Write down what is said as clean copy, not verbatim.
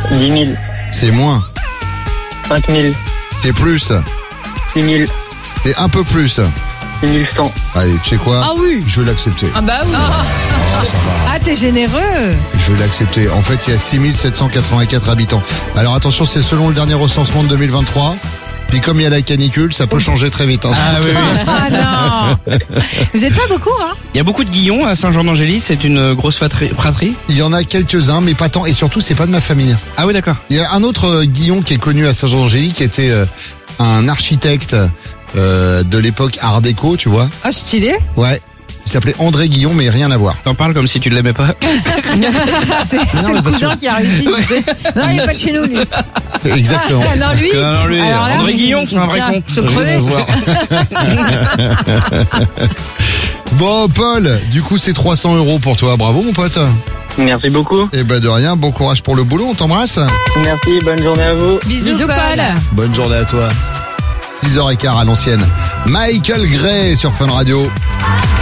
10 000. C'est moins. 5 000. C'est plus. 6 000. C'est un peu plus. 6 100. Allez, tu sais quoi? Ah oui. Je vais l'accepter. Ah bah oui. Oh, ça va. Ah, t'es généreux. Je vais l'accepter. En fait, il y a 6784 habitants. Alors attention, c'est selon le dernier recensement de 2023. Puis comme il y a la canicule, ça peut changer très vite. Hein. Ah oui, oui. Ah non. Vous êtes pas beaucoup, hein? Il y a beaucoup de Guillons à Saint-Jean-d'Angély, c'est une grosse fratrie. Il y en a quelques-uns, mais pas tant. Et surtout, c'est pas de ma famille. Ah oui, d'accord. Il y a un autre Guillon qui est connu à Saint-Jean-d'Angély, qui était un architecte de l'époque Art déco, tu vois. Ah, stylé. Ouais. Il s'appelait André Guillon, mais rien à voir. T'en parles comme si tu l'aimais pas. C'est le cousin qui a réussi. Tu sais. Non, il est pas de chez nous, lui. C'est exactement. Ah, non, lui. Non, lui, Alors là, André Guillon, c'est un vrai con. Je te Rien à crevais. voir. Bon, Paul, du coup, c'est 300 € pour toi. Bravo, mon pote. Merci beaucoup. Eh ben, de rien. Bon courage pour le boulot. On t'embrasse. Merci, bonne journée à vous. Bisous, Paul. Bonne journée à toi. 6h15 à l'ancienne. Michael Gray sur Fun Radio.